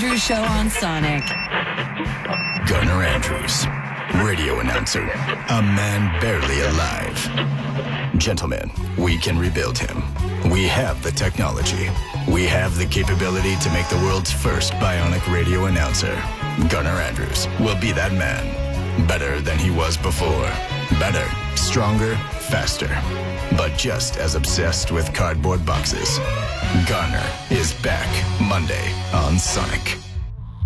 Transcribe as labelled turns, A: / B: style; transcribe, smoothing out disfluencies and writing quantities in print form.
A: Andrews Show on Sonic.
B: Garner Andrews, radio announcer, a man barely alive. Gentlemen, we can rebuild him. We have the technology. We have the capability to make the world's first bionic radio announcer. Garner Andrews will be that man. Better than he was before. Better, stronger, faster. But just as obsessed with cardboard boxes. Garner is back Monday on Sonic.